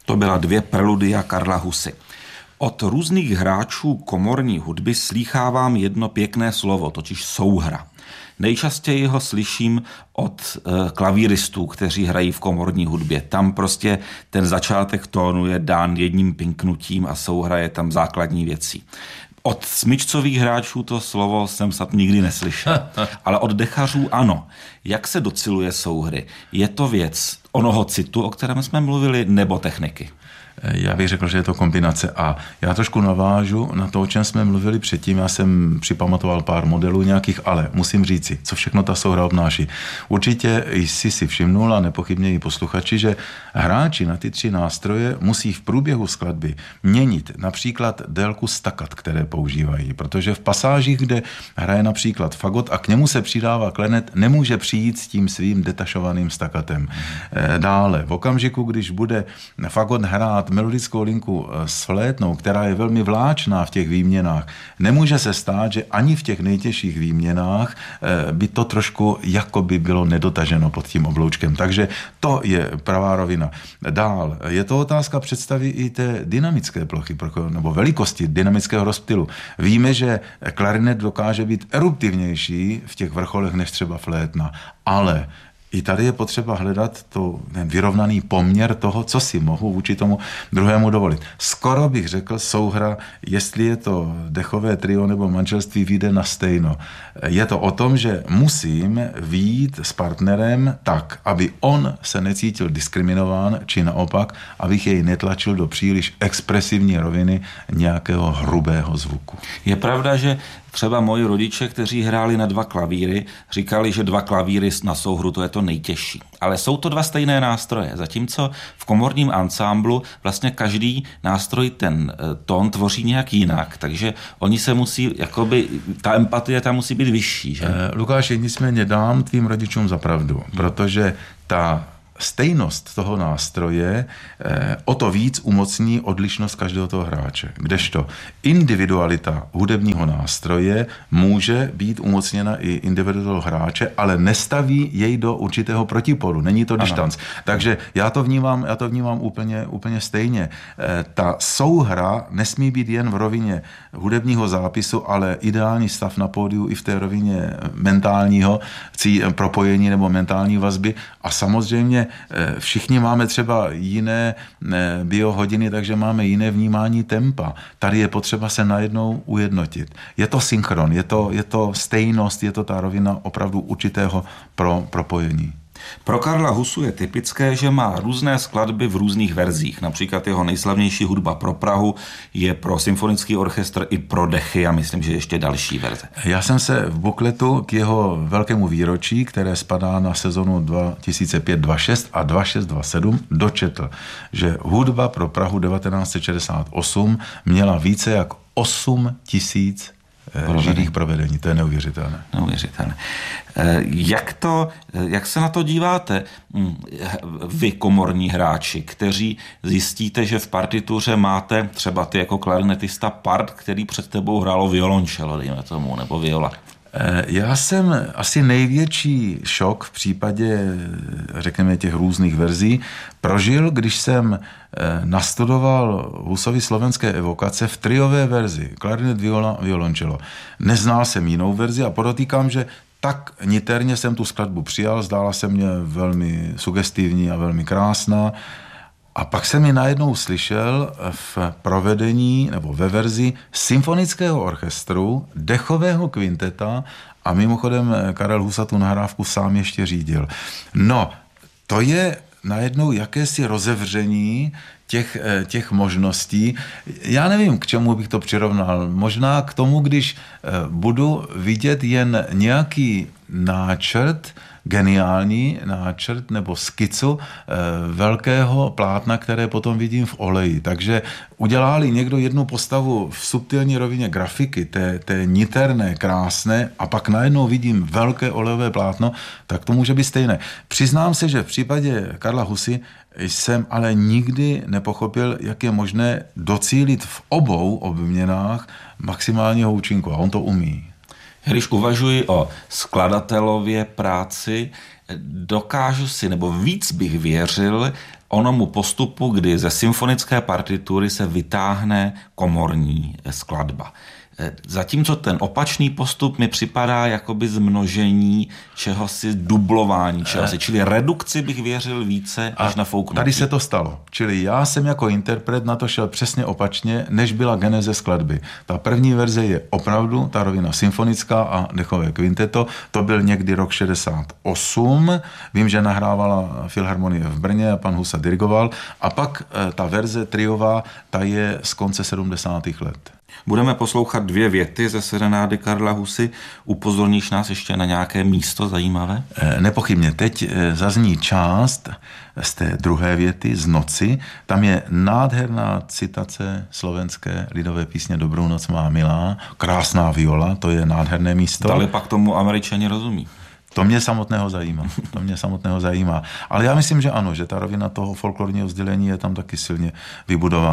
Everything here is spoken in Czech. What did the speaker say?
To byla 2 preludia Karla Husy. Od různých hráčů komorní hudby slýchávám jedno pěkné slovo, totiž souhra. Nejčastěji ho slyším od klavíristů, kteří hrají v komorní hudbě. Tam prostě ten začátek tónu je dán jedním pinknutím a souhra je tam základní věcí. Od smyčcových hráčů to slovo jsem snad nikdy neslyšel, ale od dechařů ano. Jak se dociluje souhry? Je to věc onoho citu, o kterém jsme mluvili, nebo techniky? Já bych řekl, že je to kombinace a já trošku navážu na to, o čem jsme mluvili předtím. Já jsem připamatoval pár modelů nějakých, ale musím říci, co všechno ta souhra obnáší. Určitě jsi si všimnul a nepochybně i posluchači, že hráči na ty 3 nástroje musí v průběhu skladby měnit například délku stakat, které používají, protože v pasážích, kde hraje například fagot a k němu se přidává klenet, nemůže přijít s tím svým detašovaným stakatem. Dále, v okamžiku, když bude fagot hrát melodickou linku s flétnou, která je velmi vláčná v těch výměnách, nemůže se stát, že ani v těch nejtěžších výměnách by to trošku jakoby bylo nedotaženo pod tím obloučkem. Takže to je pravá rovina. Dál, je to otázka představy i té dynamické plochy, nebo velikosti dynamického rozptylu. Víme, že klarinet dokáže být eruptivnější v těch vrcholech než třeba flétna, ale i tady je potřeba hledat ten vyrovnaný poměr toho, co si mohu vůči tomu druhému dovolit. Skoro bych řekl souhra, jestli je to dechové trio nebo manželství, vyjde na stejno. Je to o tom, že musím vyjít s partnerem tak, aby on se necítil diskriminován, či naopak, abych jej netlačil do příliš expresivní roviny nějakého hrubého zvuku. Je pravda, že třeba moji rodiče, kteří hráli na 2 klavíry, říkali, že 2 klavíry na souhru to je to nejtěžší. Ale jsou to 2 stejné nástroje, zatímco v komorním ansámblu vlastně každý nástroj ten tón tvoří nějak jinak, takže oni se musí, jakoby, ta empatie tam musí být vyšší, že? Lukáši, nicméně dám tvým rodičům za pravdu, protože ta stejnost toho nástroje o to víc umocní odlišnost každého toho hráče. Kdežto individualita hudebního nástroje může být umocněna i individualitou hráče, ale nestaví jej do určitého protipolu. Není to distanc. Takže já to vnímám úplně stejně. Ta souhra nesmí být jen v rovině hudebního zápisu, ale ideální stav na pódiu i v té rovině mentálního propojení nebo mentální vazby. A samozřejmě všichni máme třeba jiné biohodiny, takže máme jiné vnímání tempa. Tady je potřeba se najednou ujednotit. Je to synchron, je to stejnost, je to ta rovina opravdu určitého propojení. Pro Karla Husu je typické, že má různé skladby v různých verzích. Například jeho nejslavnější hudba pro Prahu je pro symfonický orchestr i pro dechy a myslím, že ještě další verze. Já jsem se v bukletu k jeho velkému výročí, které spadá na sezonu 2005-26 a 26-27, dočetl, že hudba pro Prahu 1968 měla více jak 8 000 živých provedení. To je neuvěřitelné. Neuvěřitelné. Jak se na to díváte vy, komorní hráči, kteří zjistíte, že v partituře máte třeba ty jako klarinetista part, který před tebou hrálo violoncello, dejme tomu, nebo viola? Já jsem asi největší šok v případě, řekněme, těch různých verzí prožil, když jsem nastudoval Husovy slovenské evokace v triové verzi, klarinet, viola, violoncello. Neznal jsem jinou verzi a podotýkám, že tak niterně jsem tu skladbu přijal, zdála se mně velmi sugestivní a velmi krásná. A pak jsem ji najednou slyšel v provedení nebo ve verzi symfonického orchestru, dechového kvinteta a mimochodem Karel Husa tu nahrávku sám ještě řídil. No, to je najednou jakési rozevření těch možností. Já nevím, k čemu bych to přirovnal. Možná k tomu, když budu vidět jen nějaký náčrt, geniální náčrt nebo skicu velkého plátna, které potom vidím v oleji. Takže udělá-li někdo jednu postavu v subtilní rovině grafiky, té niterné, krásné, a pak najednou vidím velké olejové plátno, tak to může být stejné. Přiznám se, že v případě Karla Husy jsem ale nikdy nepochopil, jak je možné docílit v obou obměnách maximálního účinku. A on to umí. Když uvažuji o skladatelově práci, dokážu si, nebo víc bych věřil onomu postupu, kdy ze symfonické partitury se vytáhne komorní skladba. Zatímco ten opačný postup mi připadá jakoby zmnožení čehosi, dublování čehosi, čili redukci bych věřil více než na fouknutí. Tady se to stalo. Čili já jsem jako interpret na to šel přesně opačně, než byla geneze skladby. Ta první verze je opravdu ta rovina symfonická a dechové kvinteto. To byl někdy rok 68. Vím, že nahrávala Filharmonie v Brně a pan Husa dirigoval. A pak ta verze triová, ta je z konce 70. let. Budeme poslouchat 2 věty ze serenády Karla Husy. Upozorníš nás ještě na nějaké místo zajímavé? Nepochybně. Teď zazní část z té druhé věty z Noci. Tam je nádherná citace slovenské lidové písně Dobrou noc má milá. Krásná viola, to je nádherné místo. Dali pak tomu Američani rozumí. To mě samotného zajímá. Ale já myslím, že ano, že ta rovina toho folklorního sdělení je tam taky silně vybudovaná.